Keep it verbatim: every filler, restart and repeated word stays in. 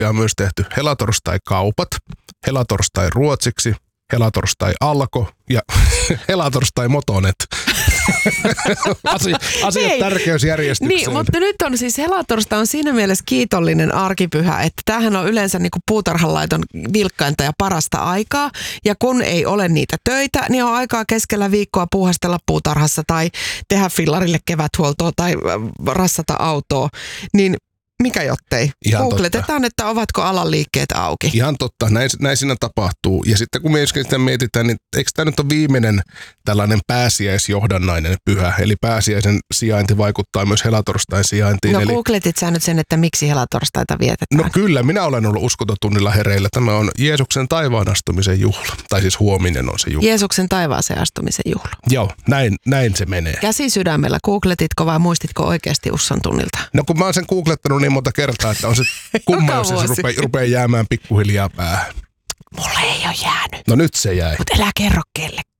helatorstai on myös tehty helatorstai-kaupat, helatorstai ruotsiksi, helatorstai alko ja helatorstai motonet. Asia, asiat tärkeysjärjestykseen. Niin, mutta nyt on siis helatorstai on siinä mielessä kiitollinen arkipyhä, että tämähän on yleensä niin kuin puutarhanlaiton vilkkainta ja parasta aikaa. Ja kun ei ole niitä töitä, niin on aikaa keskellä viikkoa puuhastella puutarhassa tai tehdä fillarille keväthuoltoa tai rassata autoa. Niin mikä jottei? Ihan Googletetaan, totta. Että ovatko alan liikkeet auki. Ihan totta, näin, näin siinä tapahtuu. Ja sitten kun me sitä mietitään, niin eikö tämä nyt ole viimeinen tällainen pääsiäisjohdannainen pyhä? Eli pääsiäisen sijainti vaikuttaa myös helatorstain sijaintiin. No eli... googletit sä nyt sen, että miksi helatorstaita vietetään? No kyllä, minä olen ollut uskontotunnilla hereillä. Tämä on Jeesuksen taivaan astumisen juhla. Tai siis huominen on se juhla. Jeesuksen taivaaseen astumisen juhla. Joo, näin, näin se menee. Käsi sydämellä, googletitko vai muistitko oikeasti Usson tunnilta? No kun mä oon sen googlettanut niin monta kertaa, että on se kumma, jos se rupeaa, rupeaa jäämään pikkuhiljaa päähän. Mulle ei ole jäänyt. No nyt se jäi. Mutta älä kerro kellekään.